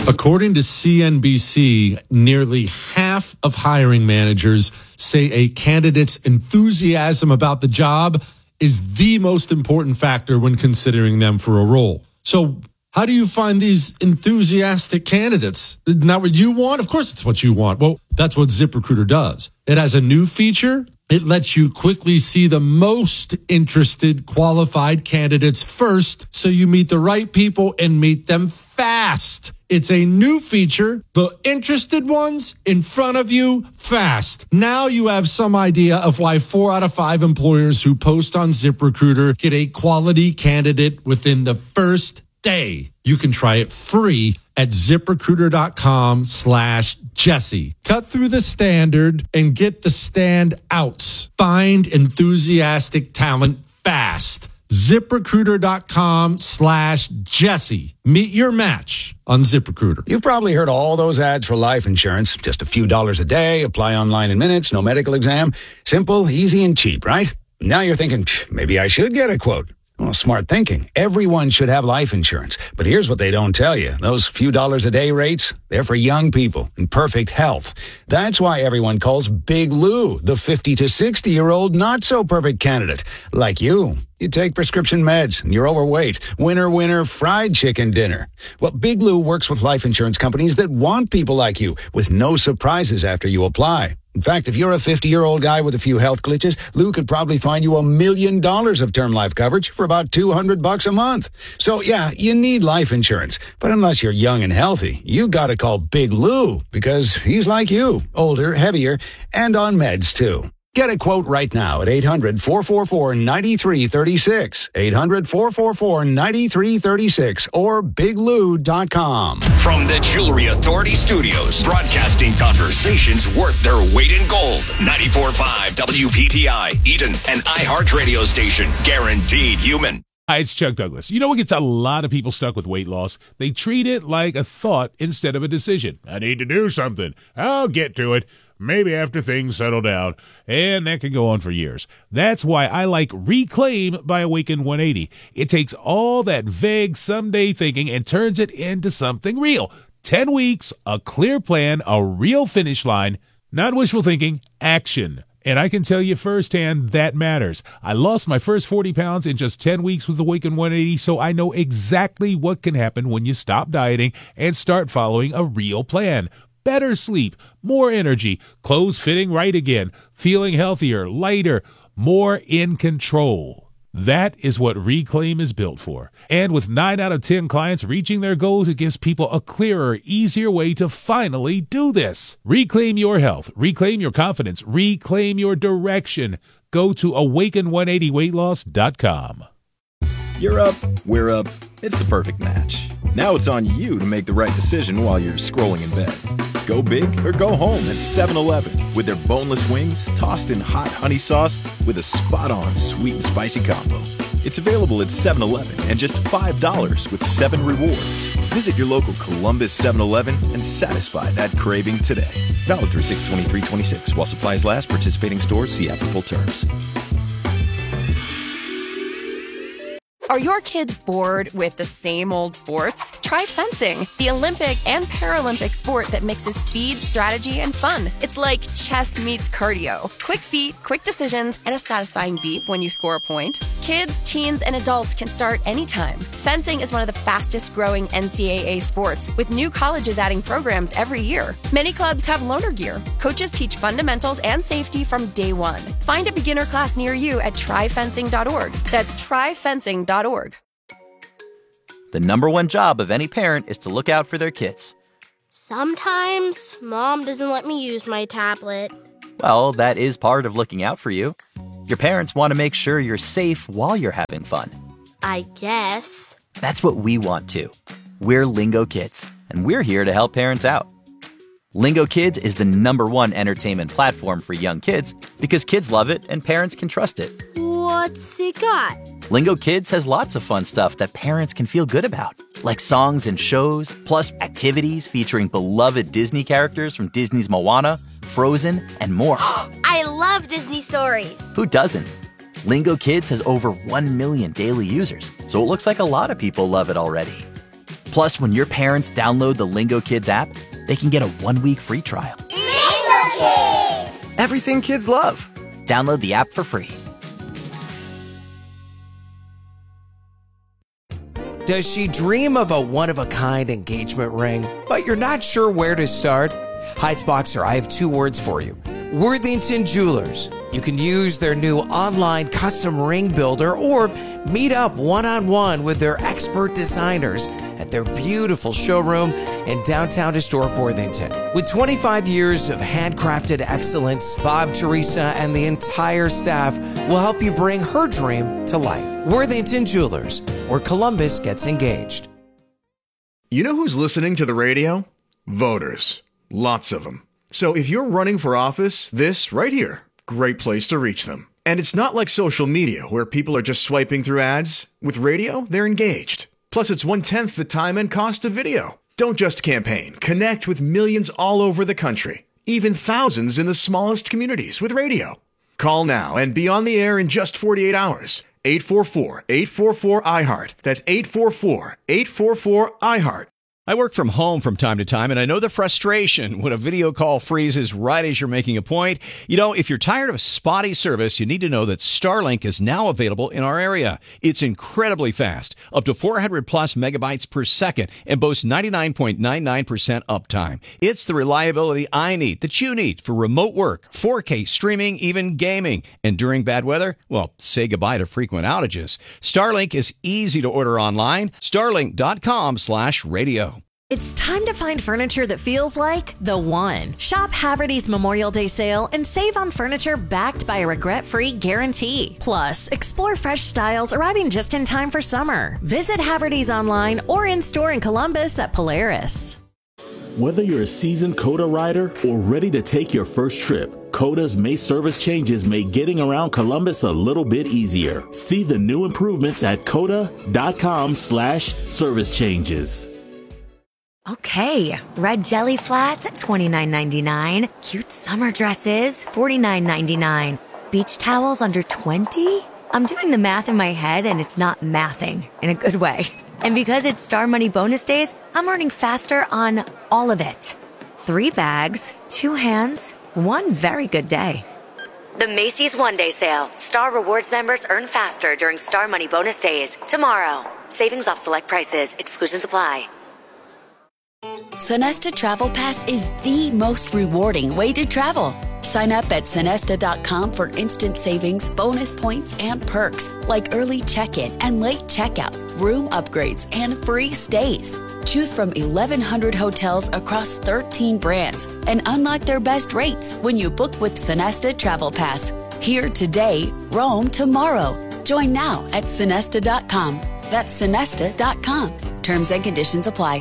According to CNBC, nearly half of hiring managers say a candidate's enthusiasm about the job is the most important factor when considering them for a role. So how do you find these enthusiastic candidates? Isn't that what you want? Of course it's what you want. Well, that's what ZipRecruiter does. It has a new feature. It lets you quickly see the most interested qualified candidates first, so you meet the right people and meet them fast. It's a new feature. The interested ones in front of you fast. Now you have some idea of why 4 out of 5 employers who post on ZipRecruiter get a quality candidate within the first day. You can try it free at ZipRecruiter.com/Jesse. Cut through the standard and get the standouts. Find enthusiastic talent fast. ZipRecruiter.com/Jesse. Meet your match on ZipRecruiter. You've probably heard all those ads for life insurance. Just a few dollars a day, apply online in minutes, no medical exam. Simple, easy, and cheap, right? Now you're thinking, maybe I should get a quote. Well, smart thinking. Everyone should have life insurance. But here's what they don't tell you. Those few dollars a day rates, they're for young people in perfect health. That's why everyone calls Big Lou the 50 to 60-year-old not-so-perfect candidate. Like you. You take prescription meds and you're overweight. Winner, winner, fried chicken dinner. Well, Big Lou works with life insurance companies that want people like you with no surprises after you apply. In fact, if you're a 50-year-old guy with a few health glitches, Lou could probably find you $1 million of term life coverage for about $200 a month. So, yeah, you need life insurance. But unless you're young and healthy, you got to call Big Lou because he's like you, older, heavier, and on meds, too. Get a quote right now at 800-444-9336, 800-444-9336, or biglou.com. From the Jewelry Authority Studios, broadcasting conversations worth their weight in gold. 94.5 WPTI, Eden, an iHeart radio station, guaranteed human. Hi, it's Chuck Douglas. You know what gets a lot of people stuck with weight loss? They treat it like a thought instead of a decision. I need to do something. I'll get to it. Maybe after things settle down. And that can go on for years. That's why I like Reclaim by Awaken 180. It takes all that vague someday thinking and turns it into something real. 10 weeks, a clear plan, a real finish line, not wishful thinking, action. And I can tell you firsthand that matters. I lost my first 40 pounds in just 10 weeks with Awaken 180, so I know exactly what can happen when you stop dieting and start following a real plan. Better sleep, more energy, clothes fitting right again, feeling healthier, lighter, more in control. That is what Reclaim is built for. And with 9 out of 10 clients reaching their goals, it gives people a clearer, easier way to finally do this. Reclaim your health, reclaim your confidence, reclaim your direction. Go to awaken180weightloss.com. You're up, we're up. It's the perfect match. Now it's on you to make the right decision while you're scrolling in bed. Go big or go home at 7-Eleven with their boneless wings tossed in hot honey sauce with a spot-on sweet and spicy combo. It's available at 7-Eleven and just $5 with 7 rewards. Visit your local Columbus 7-Eleven and satisfy that craving today. Valid through 6/23/26 while supplies last. Participating stores see app for full terms. Are your kids bored with the same old sports? Try fencing, the Olympic and Paralympic sport that mixes speed, strategy, and fun. It's like chess meets cardio. Quick feet, quick decisions, and a satisfying beep when you score a point. Kids, teens, and adults can start anytime. Fencing is one of the fastest growing NCAA sports, with new colleges adding programs every year. Many clubs have loaner gear. Coaches teach fundamentals and safety from day one. Find a beginner class near you at tryfencing.org. That's tryfencing.org. The number one job of any parent is to look out for their kids. Sometimes Mom doesn't let me use my tablet. Well, that is part of looking out for you. Your parents want to make sure you're safe while you're having fun. I guess. That's what we want too. We're Lingo Kids, and we're here to help parents out. Lingo Kids is the number one entertainment platform for young kids because kids love it and parents can trust it. What's it got? Lingo Kids has lots of fun stuff that parents can feel good about, like songs and shows, plus activities featuring beloved Disney characters from Disney's Moana, Frozen, and more. I love Disney stories. Who doesn't? Lingo Kids has over 1 million daily users, so it looks like a lot of people love it already. Plus, when your parents download the Lingo Kids app, they can get a 1-week free trial. Lingo Kids! Everything kids love. Download the app for free. Does she dream of a one-of-a-kind engagement ring, but you're not sure where to start? Heights I have 2 words for you. Worthington Jewelers. You can use their new online custom ring builder or meet up one-on-one with their expert designers at their beautiful showroom in downtown historic Worthington. With 25 years of handcrafted excellence, Bob, Teresa, and the entire staff will help you bring her dream to life. Worthington Jewelers, where Columbus gets engaged. You know who's listening to the radio? Voters. Lots of them. So if you're running for office, this right here, great place to reach them. And it's not like social media where people are just swiping through ads. With radio, they're engaged. Plus, it's 1/10 the time and cost of video. Don't just campaign. Connect with millions all over the country, even thousands in the smallest communities with radio. Call now and be on the air in just 48 hours. 844-844-IHEART. That's 844-844-IHEART. I work from home from time to time, and I know the frustration when a video call freezes right as you're making a point. You know, if you're tired of spotty service, you need to know that Starlink is now available in our area. It's incredibly fast, up to 400 plus megabytes per second, and boasts 99.99% uptime. It's the reliability I need, that you need, for remote work, 4K streaming, even gaming. And during bad weather, well, say goodbye to frequent outages. Starlink is easy to order online. Starlink.com/radio. It's time to find furniture that feels like the one. Shop Haverty's Memorial Day sale and save on furniture backed by a regret-free guarantee. Plus, explore fresh styles arriving just in time for summer. Visit Haverty's online or in-store in Columbus at Polaris. Whether you're a seasoned COTA rider or ready to take your first trip, COTA's May service changes make getting around Columbus a little bit easier. See the new improvements at COTA.com/service changes. Okay, red jelly flats at $29.99. Cute summer dresses, $49.99. Beach towels under $20? I'm doing the math in my head and it's not mathing in a good way. And because it's Star Money bonus days, I'm earning faster on all of it. 3 bags, 2 hands, 1 very good day. The Macy's One-Day Sale. Star Rewards members earn faster during Star Money bonus days. Tomorrow. Savings off select prices. Exclusions apply. Sonesta Travel Pass is the most rewarding way to travel. Sign up at Sonesta.com for instant savings, bonus points, and perks like early check-in and late checkout, room upgrades, and free stays. Choose from 1,100 hotels across 13 brands and unlock their best rates when you book with Sonesta Travel Pass. Here today, roam tomorrow. Join now at Sonesta.com. That's Sonesta.com. Terms and conditions apply.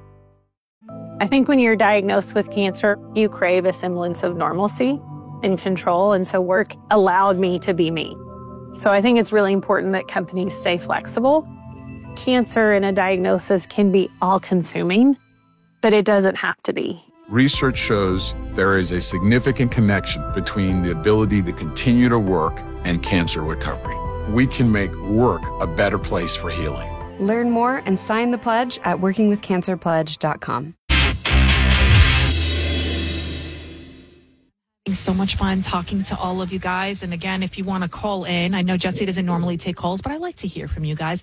I think when you're diagnosed with cancer, you crave a semblance of normalcy and control. And so work allowed me to be me. So I think it's really important that companies stay flexible. Cancer and a diagnosis can be all-consuming, but it doesn't have to be. Research shows there is a significant connection between the ability to continue to work and cancer recovery. We can make work a better place for healing. Learn more and sign the pledge at workingwithcancerpledge.com. So much fun talking to all of you guys. And again, if you want to call in, I know Jesse doesn't normally take calls, but I like to hear from you guys.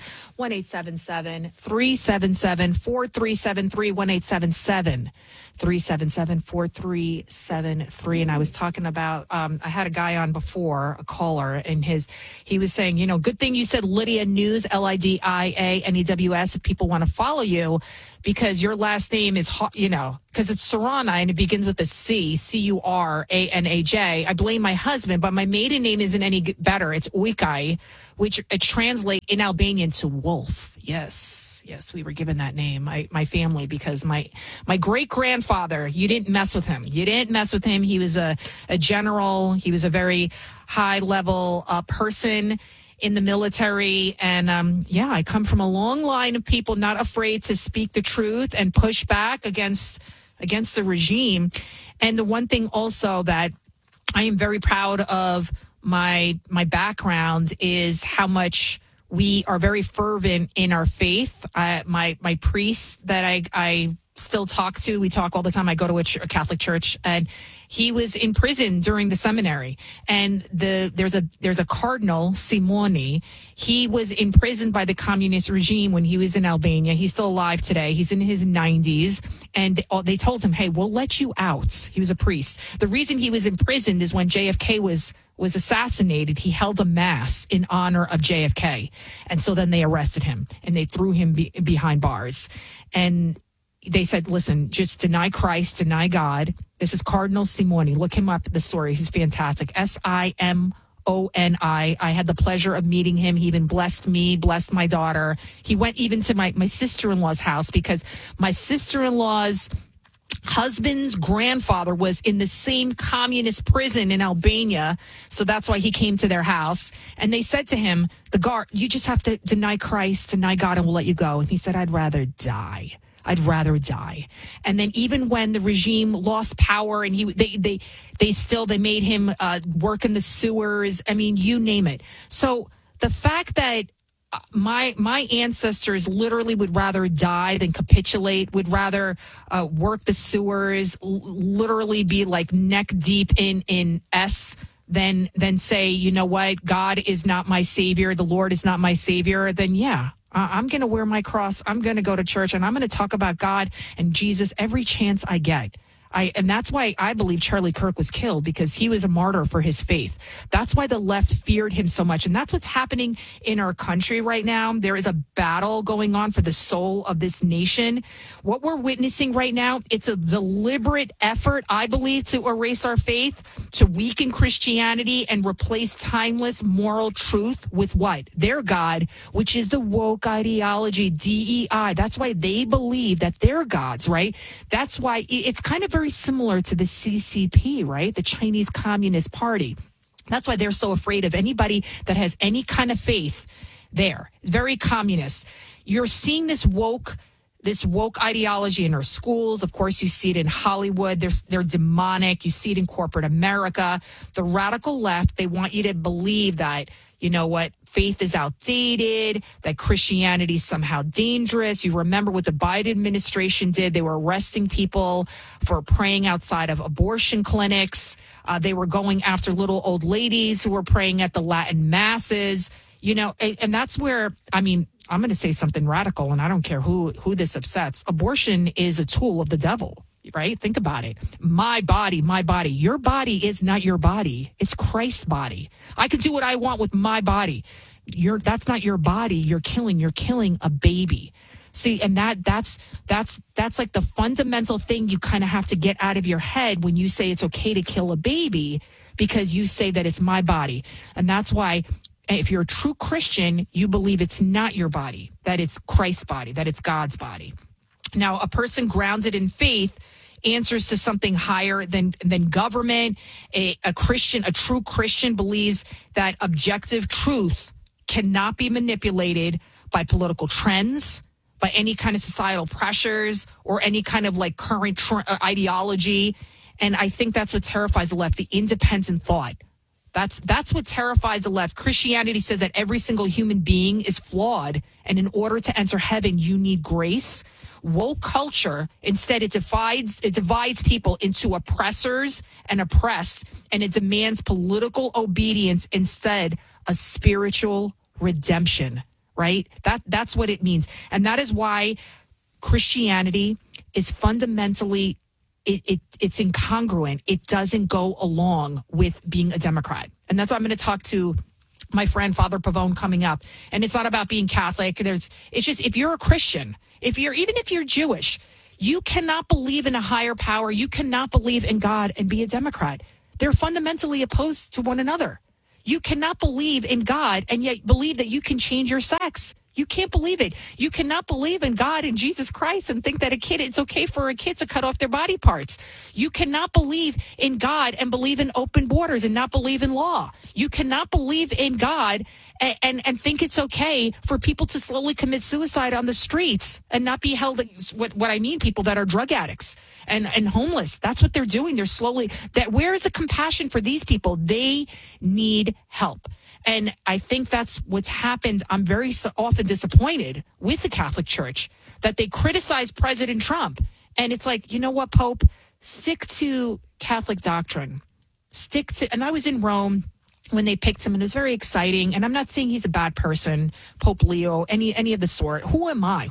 1-877-377-4373, 1-877-377-4373. And I was talking about, I had a guy on before, a caller, and he was saying, you know, good thing you said Lydia News, LIDIANEWS, if people want to follow you, because your last name is, you know, because it's Surana and it begins with a C, C-U-R-A-N-A-J. I blame my husband, but my maiden name isn't any better. It's Uikai, which translates in Albanian to wolf. Yes, we were given that name, my family, because my great-grandfather, you didn't mess with him. He was a general. He was a very high-level person in the military. And I come from a long line of people not afraid to speak the truth and push back against the regime. And the one thing also that I am very proud of my background is how much we are very fervent in our faith. My priest that I still talk to, we talk all the time. I go to a Catholic church, and he was in prison during the seminary. And there's a Cardinal Simoni. He was imprisoned by the communist regime when he was in Albania. He's still alive today. He's in his 90s. And they told him, hey, we'll let you out. He was a priest. The reason he was imprisoned is when JFK was assassinated, he held a mass in honor of JFK. And so then they arrested him and they threw him behind bars. And they said, listen, just deny Christ, deny God. This is Cardinal Simoni. Look him up, the story. He's fantastic. Simoni. I had the pleasure of meeting him. He even blessed me, blessed my daughter. He went even to my sister-in-law's house because my sister-in-law's husband's grandfather was in the same communist prison in Albania. So that's why he came to their house. And they said to him, the guard, you just have to deny Christ, deny God, and we'll let you go. And he said, I'd rather die. I'd rather die. And then even when the regime lost power and they made him work in the sewers. I mean, you name it. So the fact that my ancestors literally would rather die than capitulate, would rather work the sewers, literally be like neck deep in S than say, you know what, God is not my savior, the Lord is not my savior, then yeah. I'm going to wear my cross. I'm going to go to church, and I'm going to talk about God and Jesus every chance I get. And that's why I believe Charlie Kirk was killed, because he was a martyr for his faith. That's why the left feared him so much. And that's what's happening in our country right now. There is a battle going on for the soul of this nation. What we're witnessing right now, it's a deliberate effort, I believe, to erase our faith, to weaken Christianity and replace timeless moral truth with what? Their God, which is the woke ideology, DEI. That's why they believe that they're gods, right? That's why it's kind of very similar to the CCP, right? The Chinese Communist Party. That's why they're so afraid of anybody that has any kind of faith there. Very communist. You're seeing this woke ideology in our schools. Of course, you see it in Hollywood. They're demonic. You see it in corporate America. The radical left, they want you to believe that, you know what, faith is outdated, that Christianity is somehow dangerous. You remember what the Biden administration did. They were arresting people for praying outside of abortion clinics. They were going after little old ladies who were praying at the Latin masses, you know, and that's where, I mean, I'm going to say something radical, and I don't care who this upsets. Abortion is a tool of the devil, right? Think about it. My body, my body. Your body is not your body. It's Christ's body. I can do what I want with my body. That's not your body. You're killing a baby. See, and that's like the fundamental thing you kind of have to get out of your head when you say it's okay to kill a baby, because you say that it's my body. And that's why, if you're a true Christian, you believe it's not your body, that it's Christ's body, that it's God's body. Now, a person grounded in faith answers to something higher than government. A true Christian believes that objective truth cannot be manipulated by political trends, by any kind of societal pressures, or any kind of like current ideology. And I think that's what terrifies the left, the independent thought. That's what terrifies the left. Christianity says that every single human being is flawed, and in order to enter heaven, you need grace. Woke culture, instead, it divides people into oppressors and oppressed, and it demands political obedience instead of spiritual redemption, right? That's what it means. And that is why Christianity is fundamentally it's incongruent. It doesn't go along with being a Democrat. And that's why I'm going to talk to my friend Father Pavone coming up. And it's not about being Catholic. It's just, if you're a Christian, even if you're Jewish, you cannot believe in a higher power. You cannot believe in God and be a Democrat. They're fundamentally opposed to one another. You cannot believe in God and yet believe that you can change your sex. You can't believe it. You cannot believe in God and Jesus Christ and think that it's okay for a kid to cut off their body parts. You cannot believe in God and believe in open borders and not believe in law. You cannot believe in God and think it's okay for people to slowly commit suicide on the streets and not be held. What I mean, people that are drug addicts and homeless. That's what they're doing. They're slowly. Where is the compassion for these people? They need help. And I think that's what's happened. I'm very often disappointed with the Catholic Church that they criticize President Trump. And it's like, you know what, Pope? Stick to Catholic doctrine. And I was in Rome when they picked him, and it was very exciting. And I'm not saying he's a bad person, Pope Leo, any of the sort. Who am I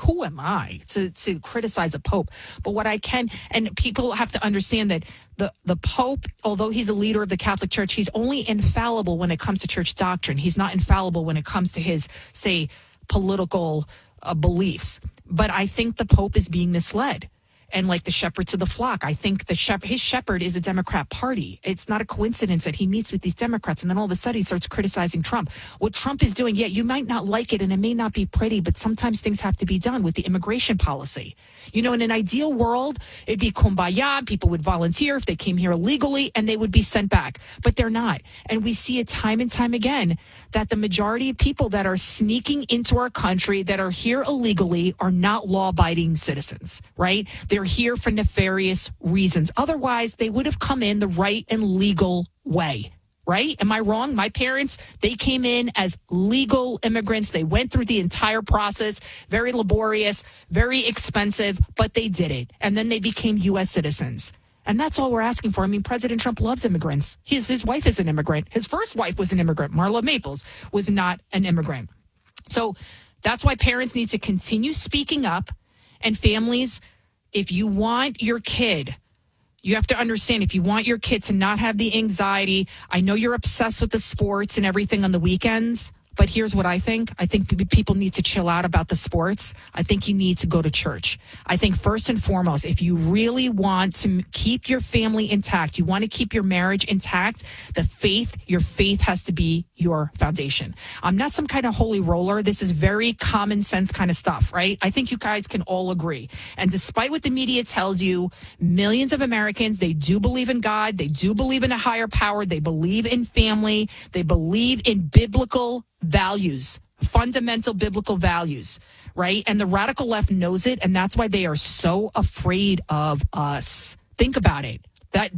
to criticize a pope? But what I can, and people have to understand that the Pope, although he's a leader of the Catholic Church, he's only infallible when it comes to church doctrine. He's not infallible when it comes to his, say, political beliefs. But I think the Pope is being misled. And like the shepherd to the flock, I think his shepherd is the Democrat Party. It's not a coincidence that he meets with these Democrats and then all of a sudden he starts criticizing Trump. What Trump is doing, you might not like it and it may not be pretty, but sometimes things have to be done with the immigration policy. In an ideal world, it'd be kumbaya. People would volunteer if they came here illegally and they would be sent back. But they're not. And we see it time and time again that the majority of people that are sneaking into our country, that are here illegally, are not law-abiding citizens, right? They're here for nefarious reasons. Otherwise, they would have come in the right and legal way. Right? Am I wrong? My parents, they came in as legal immigrants. They went through the entire process, very laborious, very expensive, but they did it. And then they became U.S. citizens. And that's all we're asking for. I mean, President Trump loves immigrants. His wife is an immigrant. His first wife was an immigrant. Marla Maples was not an immigrant. So that's why parents need to continue speaking up. And families, if you want your kid, you have to understand, if you want your kid to not have the anxiety, I know you're obsessed with the sports and everything on the weekends, but here's what I think. I think people need to chill out about the sports. I think you need to go to church. I think first and foremost, if you really want to keep your family intact, you want to keep your marriage intact, your faith has to be your foundation. I'm not some kind of holy roller. This is very common sense kind of stuff, right? I think you guys can all agree. And despite what the media tells you, millions of Americans, they do believe in God. They do believe in a higher power. They believe in family. They believe in biblical values, fundamental biblical values, right? And the radical left knows it, and that's why they are so afraid of us. Think about it. That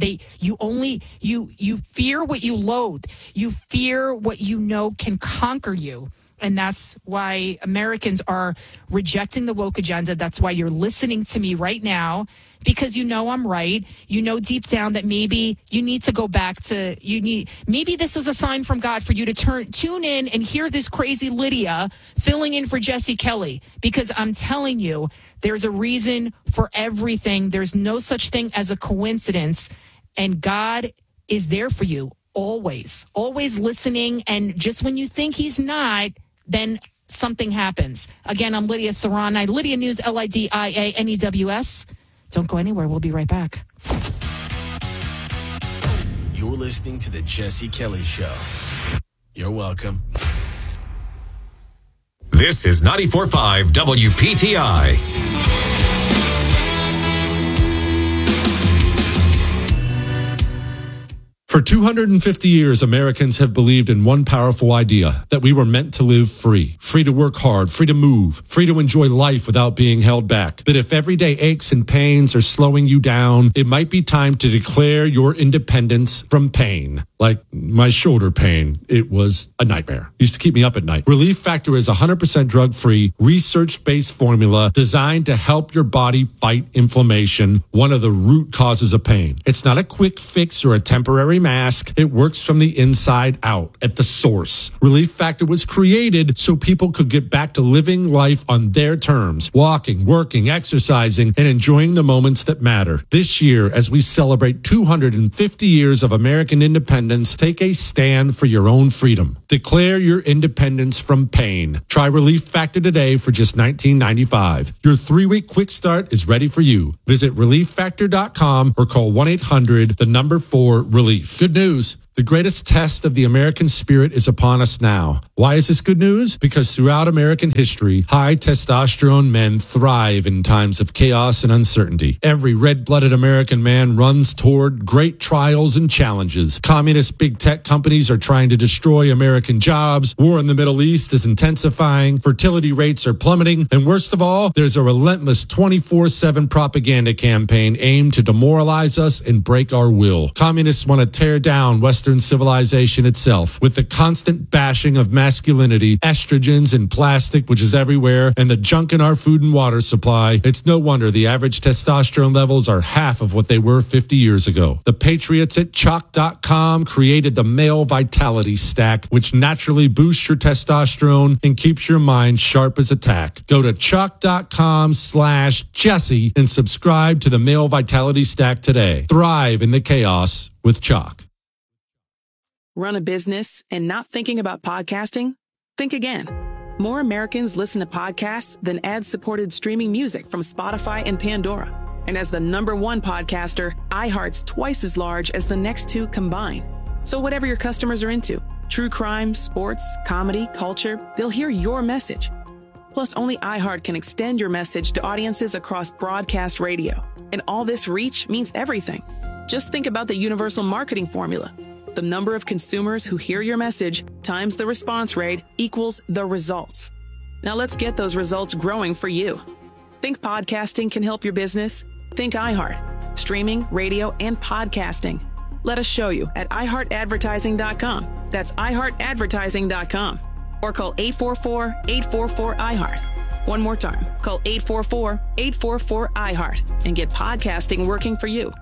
you fear what you loathe. You fear what you know can conquer you. And that's why Americans are rejecting the woke agenda. That's why you're listening to me right now, because you know I'm right. You know deep down that maybe you need to go back to, maybe this is a sign from God for you to tune in and hear this crazy Lydia filling in for Jesse Kelly. Because I'm telling you, there's a reason for everything. There's no such thing as a coincidence. And God is there for you always listening. And just when you think he's not, then something happens. Again, I'm Lydia Serrani, Lydia News, LIDIANEWS. Don't go anywhere. We'll be right back. You're listening to The Jesse Kelly Show. You're welcome. This is 94.5 WPTI. For 250 years, Americans have believed in one powerful idea, that we were meant to live free. Free to work hard, free to move, free to enjoy life without being held back. But if everyday aches and pains are slowing you down, it might be time to declare your independence from pain. Like my shoulder pain. It was a nightmare. It used to keep me up at night. Relief Factor is 100% drug-free, research-based formula designed to help your body fight inflammation, one of the root causes of pain. It's not a quick fix or a temporary mask. It works from the inside out at the source. Relief Factor was created so people could get back to living life on their terms, walking, working, exercising, and enjoying the moments that matter. This year, as we celebrate 250 years of American independence, take a stand for your own freedom. Declare your independence from pain. Try Relief Factor today for just $19.95. Your 3-week quick start is ready for you. Visit ReliefFactor.com or call 1-800-4-RELIEF. Good news. The greatest test of the American spirit is upon us now. Why is this good news? Because throughout American history, high testosterone men thrive in times of chaos and uncertainty. Every red-blooded American man runs toward great trials and challenges. Communist big tech companies are trying to destroy American jobs. War in the Middle East is intensifying. Fertility rates are plummeting. And worst of all, there's a relentless 24/7 propaganda campaign aimed to demoralize us and break our will. Communists want to tear down Western Western civilization itself. With the constant bashing of masculinity, estrogens and plastic, which is everywhere, and the junk in our food and water supply, it's no wonder the average testosterone levels are half of what they were 50 years ago. The patriots at Chalk.com created the Male Vitality Stack, which naturally boosts your testosterone and keeps your mind sharp as a tack. Go to Chalk.com/Jesse and subscribe to the Male Vitality Stack today. Thrive in the chaos with Chalk. Run a business and not thinking about podcasting? Think again. More Americans listen to podcasts than ad-supported streaming music from Spotify and Pandora. And as the #1 podcaster, iHeart's twice as large as the next two combined. So whatever your customers are into, true crime, sports, comedy, culture, they'll hear your message. Plus, only iHeart can extend your message to audiences across broadcast radio. And all this reach means everything. Just think about the universal marketing formula. The number of consumers who hear your message times the response rate equals the results. Now let's get those results growing for you. Think podcasting can help your business? Think iHeart. Streaming, radio, and podcasting. Let us show you at iHeartAdvertising.com. That's iHeartAdvertising.com. Or call 844-844-iHeart. One more time, call 844-844-iHeart and get podcasting working for you.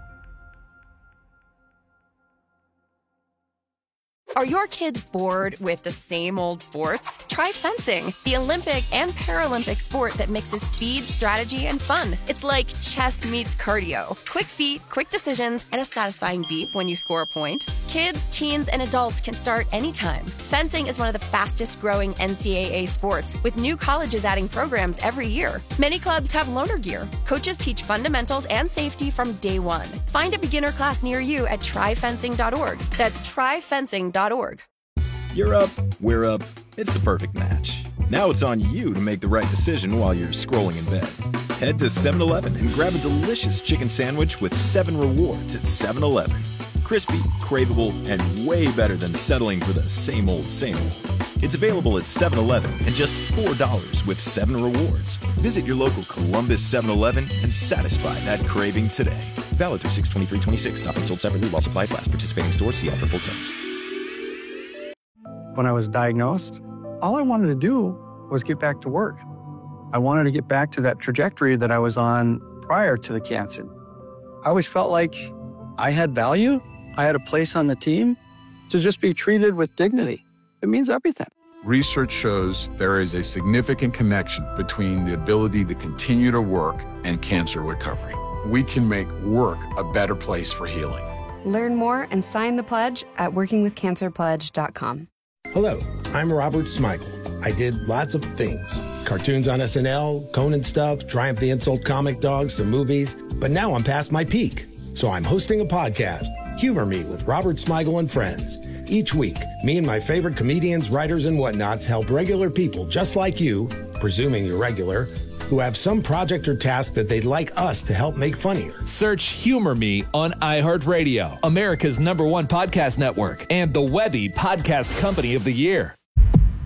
Are your kids bored with the same old sports? Try fencing, the Olympic and Paralympic sport that mixes speed, strategy, and fun. It's like chess meets cardio. Quick feet, quick decisions, and a satisfying beep when you score a point. Kids, teens, and adults can start anytime. Fencing is one of the fastest growing NCAA sports, with new colleges adding programs every year. Many clubs have loaner gear. Coaches teach fundamentals and safety from day one. Find a beginner class near you at tryfencing.org. That's tryfencing.org. You're up, we're up. It's the perfect match. Now it's on you to make the right decision while you're scrolling in bed. Head to 7-Eleven and grab a delicious chicken sandwich with 7 rewards at 7-Eleven. Crispy, craveable, and way better than settling for the same old, same old. It's available at 7-Eleven and just $4 with 7 rewards. Visit your local Columbus 7-Eleven and satisfy that craving today. Valid through 6/23/26. Topping sold separately while supplies last. Participating stores. See offer full terms. When I was diagnosed, all I wanted to do was get back to work. I wanted to get back to that trajectory that I was on prior to the cancer. I always felt like I had value. I had a place on the team. To just be treated with dignity, it means everything. Research shows there is a significant connection between the ability to continue to work and cancer recovery. We can make work a better place for healing. Learn more and sign the pledge at workingwithcancerpledge.com. Hello, I'm Robert Smigel. I did lots of things. Cartoons on SNL, Conan stuff, Triumph the Insult Comic Dogs, some movies. But now I'm past my peak. So I'm hosting a podcast, Humor Me with Robert Smigel and Friends. Each week, me and my favorite comedians, writers, and whatnots help regular people just like you, presuming you're regular, who have some project or task that they'd like us to help make funnier. Search Humor Me on iHeartRadio, America's #1 podcast network, and the Webby Podcast Company of the Year.